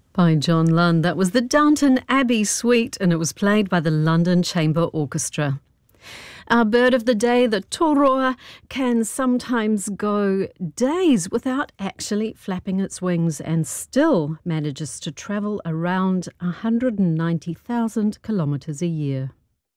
By John Lund. That was the Downton Abbey Suite, and it was played by the London Chamber Orchestra. Our bird of the day, the toroa, can sometimes go days without actually flapping its wings and still manages to travel around 190,000 kilometres a year.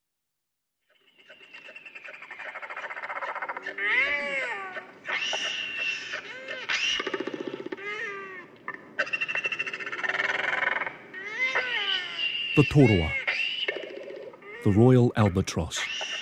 The toroa, the Royal Albatross.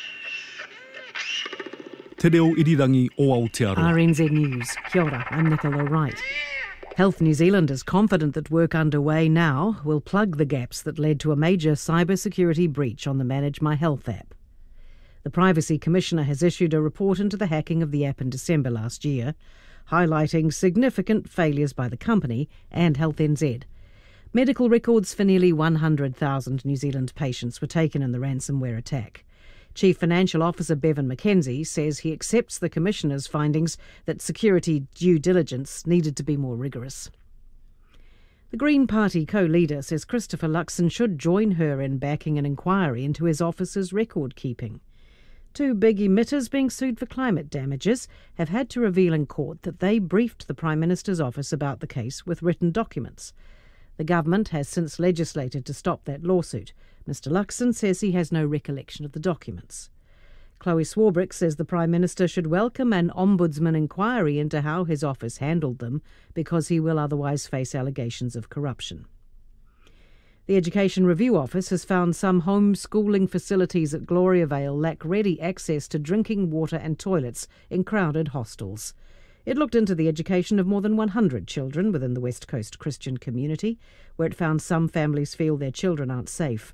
Te reo irirangi o Aotearoa. RNZ News. Kia ora, I'm Nicola Wright. Health New Zealand is confident that work underway now will plug the gaps that led to a major cybersecurity breach on the Manage My Health app. The Privacy Commissioner has issued a report into the hacking of the app in December last year, highlighting significant failures by the company and Health NZ. Medical records for nearly 100,000 New Zealand patients were taken in the ransomware attack. Chief Financial Officer Bevan McKenzie says he accepts the Commissioner's findings that security due diligence needed to be more rigorous. The Green Party co-leader says Christopher Luxon should join her in backing an inquiry into his office's record keeping. Two big emitters being sued for climate damages have had to reveal in court that they briefed the Prime Minister's office about the case with written documents. The government has since legislated to stop that lawsuit. Mr Luxon says he has no recollection of the documents. Chloe Swarbrick says the Prime Minister should welcome an Ombudsman inquiry into how his office handled them because he will otherwise face allegations of corruption. The Education Review Office has found some homeschooling facilities at Gloria Vale lack ready access to drinking water and toilets in crowded hostels. It looked into the education of more than 100 children within the West Coast Christian community, where it found some families feel their children aren't safe.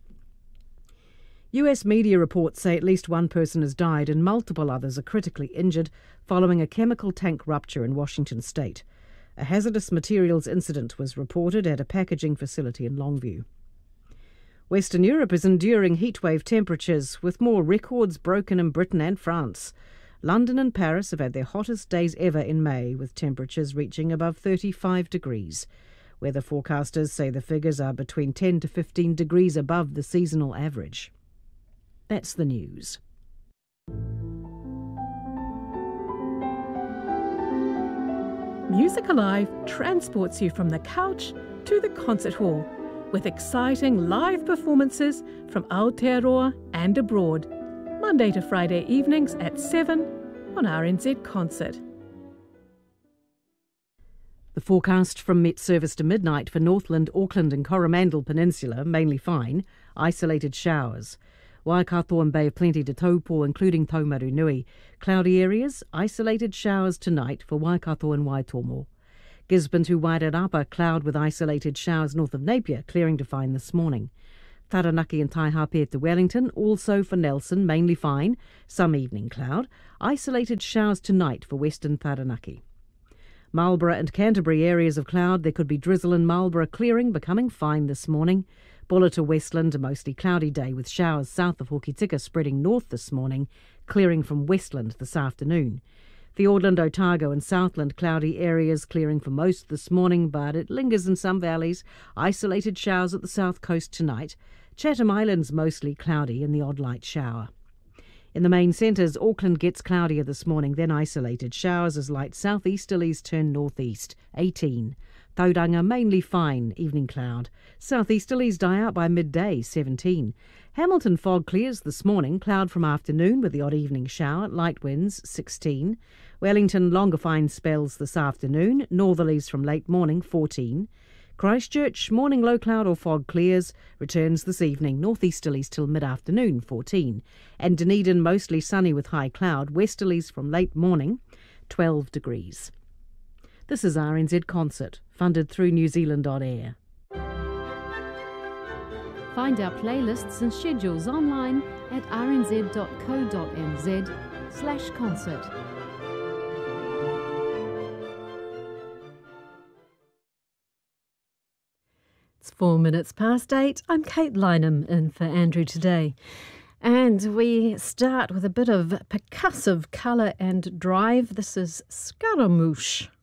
US media reports say at least one person has died and multiple others are critically injured following a chemical tank rupture in Washington state. A hazardous materials incident was reported at a packaging facility in Longview. Western Europe is enduring heatwave temperatures, with more records broken in Britain and France. London and Paris have had their hottest days ever in May, with temperatures reaching above 35 degrees. Weather forecasters say the figures are between 10 to 15 degrees above the seasonal average. That's the news. Music Alive transports you from the couch to the concert hall, with exciting live performances from Aotearoa and abroad. Monday to Friday evenings at 7 on RNZ Concert. The forecast from Met Service to midnight for Northland, Auckland and Coromandel Peninsula, mainly fine, isolated showers. Waikato and Bay of Plenty to Taupo, including Taumarunui. Cloudy areas, isolated showers tonight for Waikato and Waitomo. Gisborne to Wairarapa, cloud with isolated showers north of Napier, clearing to fine this morning. Taranaki and Taihape to Wellington, also for Nelson, mainly fine, some evening cloud. Isolated showers tonight for western Taranaki. Marlborough and Canterbury areas of cloud, there could be drizzle in Marlborough, clearing, becoming fine this morning. Bulla to Westland, a mostly cloudy day with showers south of Hokitika spreading north this morning, clearing from Westland this afternoon. Fiordland, Otago and Southland cloudy areas, clearing for most this morning, but it lingers in some valleys. Isolated showers at the south coast tonight. Chatham Islands mostly cloudy and the odd light shower. In the main centres, Auckland gets cloudier this morning, then isolated showers as light southeasterlies turn northeast, 18. Tauranga mainly fine, evening cloud. Southeasterlies die out by midday, 17. Hamilton fog clears this morning, cloud from afternoon with the odd evening shower, light winds, 16. Wellington longer fine spells this afternoon, northerlies from late morning, 14. Christchurch, morning low cloud or fog clears, returns this evening, northeasterlies till mid-afternoon, 14. And Dunedin mostly sunny with high cloud, westerlies from late morning, 12 degrees. This is RNZ Concert, funded through New Zealand On Air. Find our playlists and schedules online at rnz.co.nz/concert. It's 4 minutes past 8. I'm Kate Lynham in for Andrew today. And we start with a bit of percussive colour and drive. This is Scaramouche.